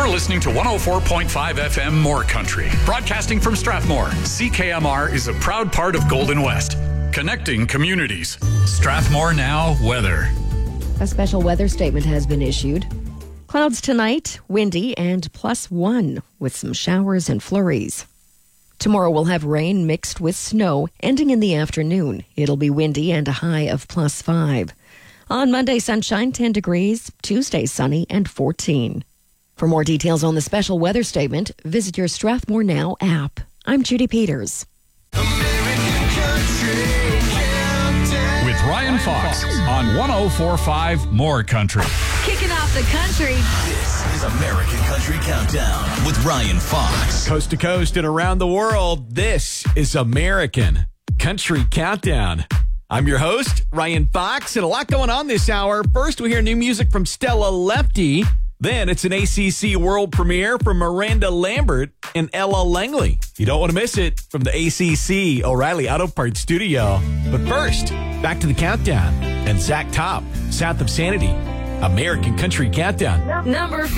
You're listening to 104.5 FM More Country. Broadcasting from Strathmore, CKMR is a proud part of Golden West. Connecting communities. Strathmore Now weather. A special weather statement has been issued. Clouds tonight, windy and +1 with some showers and flurries. Tomorrow we'll have rain mixed with snow ending in the afternoon. It'll be windy and a high of +5. On Monday, sunshine, 10 degrees. Tuesday, sunny and 14. For more details on the special weather statement, visit your Strathmore Now app. I'm Judy Peters. With Ryan Fox on 104.5 More Country. Kicking off the country. This is American Country Countdown with Ryan Fox. Coast to coast and around the world, this is American Country Countdown. I'm your host, Ryan Fox, and a lot going on this hour. First, we hear new music from Stella Lefty. Then it's an ACC world premiere from Miranda Lambert and Ella Langley. You don't want to miss it from the ACC O'Reilly Auto Parts Studio. But first, back to the countdown and Zach Top, South of Sanity, American Country Countdown. Number